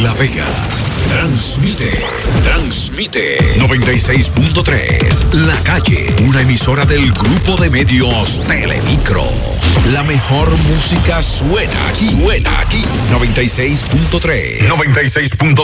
La Vega. Transmite 96.3 La Calle, una emisora del grupo de medios Telemicro. La mejor música suena aquí. 96.3.